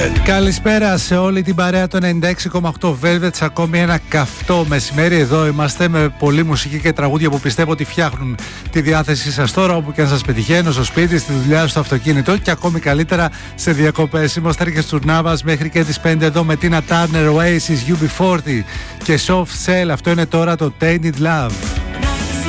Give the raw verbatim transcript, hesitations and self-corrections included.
Καλησπέρα σε όλη την παρέα των ενενήντα έξι κόμμα οκτώ Velvet. Ακόμη ένα καυτό μεσημέρι. Εδώ είμαστε με πολλή μουσική και τραγούδια που πιστεύω ότι φτιάχνουν τη διάθεσή σας τώρα, όπου και αν σας πετυχαίνω, στο σπίτι, στη δουλειά, στο αυτοκίνητο και ακόμη καλύτερα σε διακοπές. Είμαστε Ρίκες Τουρνάβας μέχρι και τις πέντε εδώ με Tina Turner, Oasis, γιου μπι φορτί και Soft Cell. Αυτό είναι τώρα το Tainted Love.